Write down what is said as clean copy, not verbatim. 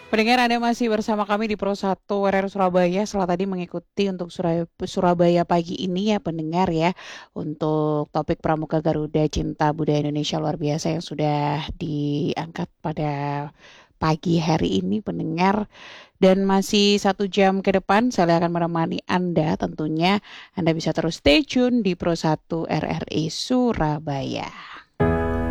Pendengar Anda masih bersama kami di Pro 1 RR Surabaya. Setelah tadi mengikuti untuk Surabaya pagi ini ya pendengar ya. Untuk topik Pramuka Garuda Cinta Budaya Indonesia luar biasa yang sudah diangkat pada pagi hari ini pendengar. Dan masih 1 jam ke depan saya akan menemani Anda tentunya. Anda bisa terus stay tune di Pro 1 RRI Surabaya.